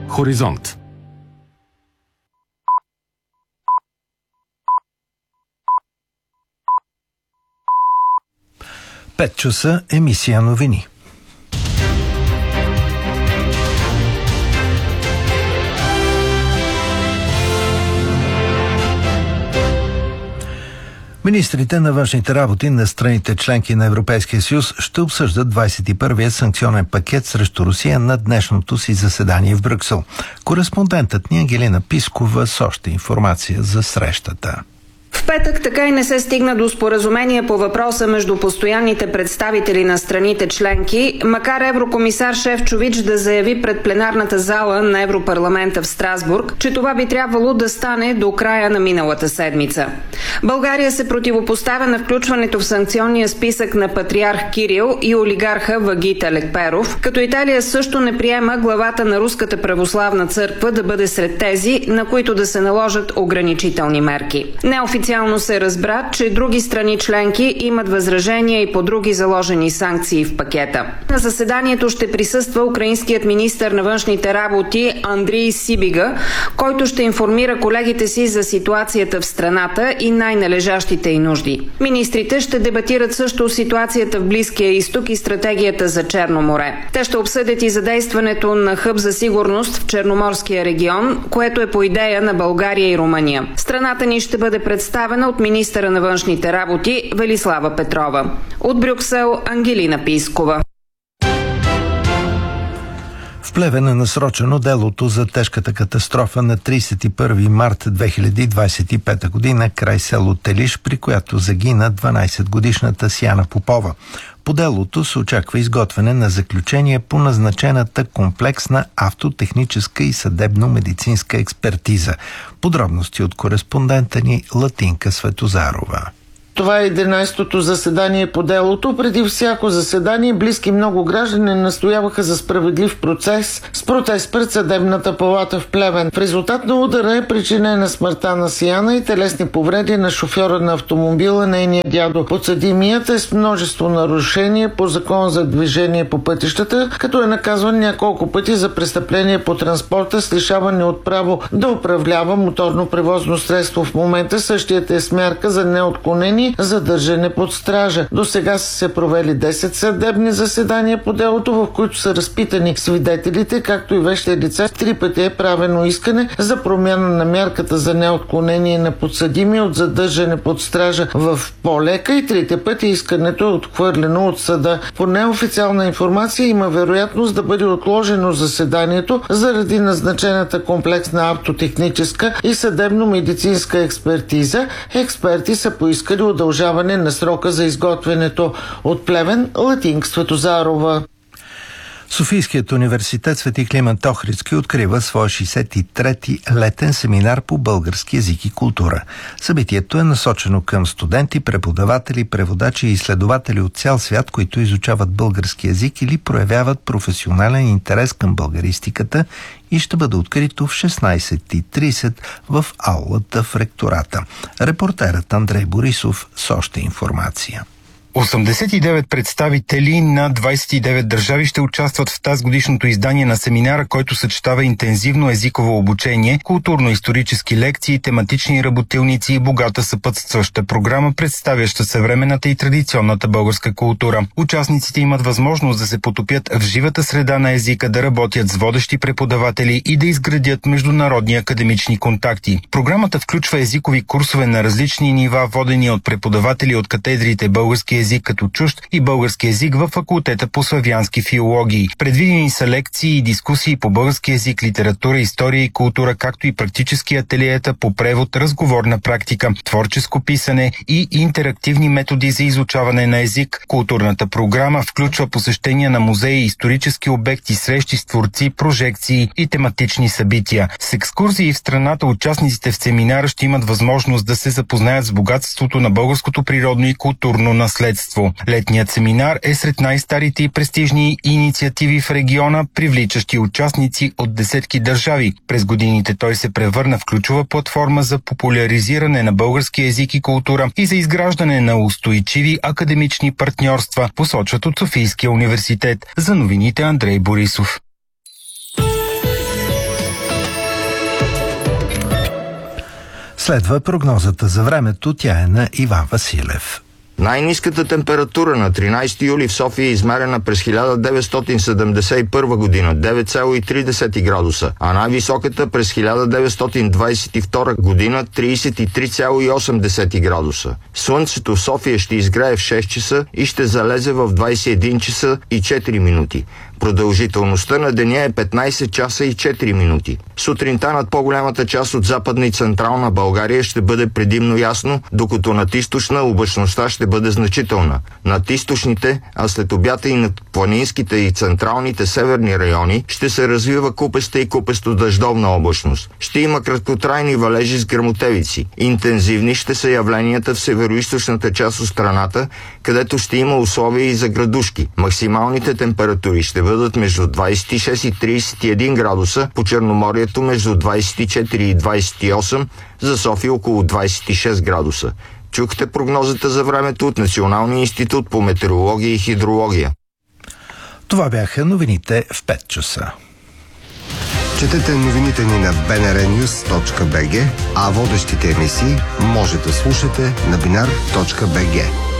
Хоризонт. Пет часа, емисия новини. Министрите на външните работи на страните членки на Европейския съюз ще обсъждат 21-я санкционен пакет срещу Русия на днешното си заседание в Брюксел. Кореспондентът ни Ангелина Пискова с още информация за срещата. В петък така и не се стигна до споразумение по въпроса между постоянните представители на страните членки, макар еврокомисар Шефчович да заяви пред пленарната зала на Европарламента в Страсбург, че това би трябвало да стане до края на миналата седмица. България се противопоставя на включването в санкционния списък на патриарх Кирил и олигарха Вагит Лекперов, като Италия също не приема главата на Руската православна църква да бъде сред тези, на които да се наложат ограничителни мерки. Неофициално се разбра, че други страни членки имат възражения и по други заложени санкции в пакета. На заседанието ще присъства украинският министър на външните работи Андрий Сибига, който ще информира колегите си за ситуацията в страната и най-належащите й нужди. Министрите ще дебатират също ситуацията в Близкия изток и стратегията за Черно море. Те ще обсъдят и задействането на хъб за сигурност в Черноморския регион, което е по идея на България и Румъния. Страната ни ще бъде представена от министъра на външните работи Велислава Петрова. От Брюксел Ангелина Пискова. В Плевен е насрочено делото за тежката катастрофа на 31 март 2025 година край село Телиш, при която загина 12-годишната Сияна Попова. По делото се очаква изготвяне на заключение по назначената комплексна автотехническа и съдебно-медицинска експертиза. Подробности от кореспондента ни Латинка Светозарова. Това е 11-то заседание по делото. Преди всяко заседание близки много граждани настояваха за справедлив процес с протест пред съдебната палата в Плевен. В резултат на удара е причинена смъртта на Сияна и телесни повреди на шофьора на автомобила, нейния дядо. Подсъдимият е с множество нарушения по закон за движение по пътищата, като е наказван няколко пъти за престъпление по транспорта с лишаване от право да управлява моторно превозно средство. В момента същият е с мярка за неотклонение задържане под стража. До сега са се провели 10 съдебни заседания по делото, в които са разпитани свидетелите, както и вещи лица. 3 пъти е правено искане за промяна на мярката за неотклонение на подсъдими от задържане под стража в по-лека и 3 пъти искането е отхвърлено от съда. По неофициална информация има вероятност да бъде отложено заседанието заради назначената комплексна автотехническа и съдебно-медицинска експертиза. Експерти са поискали удължаване на срока за изготвянето. От Плевен, Латинка Светозарова. Софийският университет Свети Климент Охридски открива своя 63-ти летен семинар по български език и култура. Събитието е насочено към студенти, преподаватели, преводачи и изследователи от цял свят, които изучават български език или проявяват професионален интерес към българистиката, и ще бъде открито в 16:30 в аулата в ректората. Репортерът Андрей Борисов с още информация. 89 представители на 29 държави ще участват в тази годишното издание на семинара, който съчетава интензивно езиково обучение, културно-исторически лекции, тематични работилници и богата съпътстваща програма, представяща съвременната и традиционната българска култура. Участниците имат възможност да се потопят в живата среда на езика, да работят с водещи преподаватели и да изградят международни академични контакти. Програмата включва езикови курсове на различни нива, водени от преподаватели от катедрите български език като чужд и български език във факултета по славянски филологии. Предвидени са лекции и дискусии по български език, литература, история и култура, както и практически ателиета по превод, разговорна практика, творческо писане и интерактивни методи за изучаване на език. Културната програма включва посещения на музеи, исторически обекти, срещи с творци, прожекции и тематични събития. С екскурзии в страната участниците в семинара ще имат възможност да се запознаят с богатството на българското природно и културно наследство. Летният семинар е сред най-старите и престижни инициативи в региона, привличащи участници от десетки държави. През годините той се превърна в ключова платформа за популяризиране на български език и култура и за изграждане на устойчиви академични партньорства, посочват от Софийския университет. За новините Андрей Борисов. Следва прогнозата за времето, тя е на Иван Василев. Най-ниската температура на 13 юли в София е измерена през 1971 година – 9,3 градуса, а най-високата през 1922 година – 33,8 градуса. Слънцето в София ще изгрее в 6 часа и ще залезе в 21 часа и 4 минути. Продължителността на деня е 15 часа и 4 минути. Сутринта над по-голямата част от Западна и Централна България ще бъде предимно ясно, докато над източна облачността ще бъде значителна. Над източните, а след обята и над планинските и централните северни райони ще се развива купеста и купесто-дъждовна облачност. Ще има краткотрайни валежи с гръмотевици. Интензивни ще са явленията в североизточната част от страната, където ще има условия и за градушки. Максималните температури ще бъдат между 26 и 31 градуса, по Черноморието между 24 и 28, за София около 26 градуса. Чухте прогнозата за времето от Националния институт по метеорология и хидрология. Това бяха новините в 5 часа. Четете новините ни на bnrnews.bg, а водещите емисии може да слушате на binar.bg.